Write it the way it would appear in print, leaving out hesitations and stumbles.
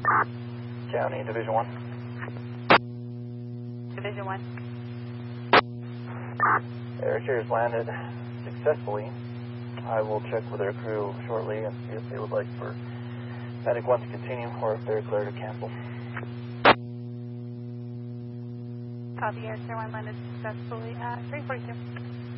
County, Division 1. Division 1. Air Carrier's landed successfully. I will check with their crew shortly and see if they would like for Medic 1 to continue or if they're clear to cancel. Copy, Air Carrier 1 landed successfully at 342.